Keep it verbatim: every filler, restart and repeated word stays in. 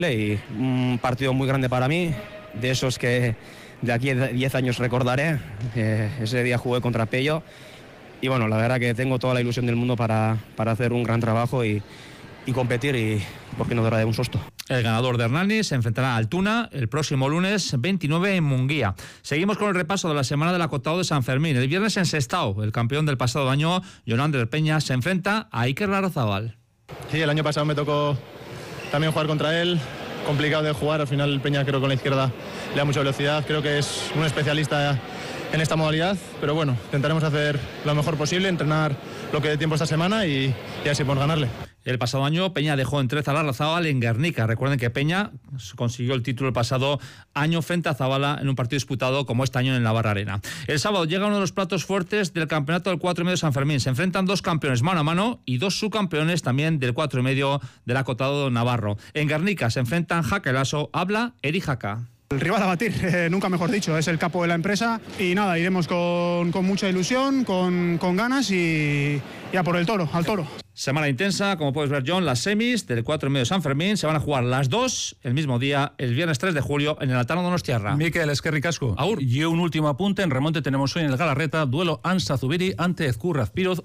Y un partido muy grande para mí, de esos que de aquí a diez años recordaré. Eh, ese día jugué contra Pello y bueno, la verdad que tengo toda la ilusión del mundo para, para hacer un gran trabajo y, y competir y por qué no dará de un susto. El ganador de Hernani se enfrentará a Altuna el próximo lunes veintinueve en Munguía. Seguimos con el repaso de la semana del acotado de San Fermín. El viernes en Sestao, el campeón del pasado año, Jonander Peña, se enfrenta a Iker Larrazábal. Sí, el año pasado me tocó también jugar contra él. Complicado de jugar, al final el Peña creo que con la izquierda le da mucha velocidad. Creo que es un especialista en esta modalidad, pero bueno, intentaremos hacer lo mejor posible, entrenar lo que dé tiempo esta semana y, y así podemos ganarle. El pasado año Peña dejó en trece a Larrazábal en Guernica. Recuerden que Peña consiguió el título el pasado año frente a Zabala en un partido disputado como este año en la Barra Arena. El sábado llega uno de los platos fuertes del campeonato del cuatro y medio de San Fermín. Se enfrentan dos campeones mano a mano y dos subcampeones también del cuatro y medio del acotado navarro. En Guernica se enfrentan Jaca Lasso, habla Eri Jaca. El rival a batir, eh, nunca mejor dicho, es el capo de la empresa y nada, iremos con, con mucha ilusión, con, con ganas y ya por el toro, al toro. Semana intensa, como puedes ver, John, las semis del cuatro y medio de San Fermín se van a jugar las dos el mismo día, el viernes tres de julio, en el Altano Donostiarra. Mikel, eskerrik asko. Aur. Y un último apunte, en remonte tenemos hoy en el Galarreta, duelo Ansa Zubiri ante Ezcurra Azpiroz,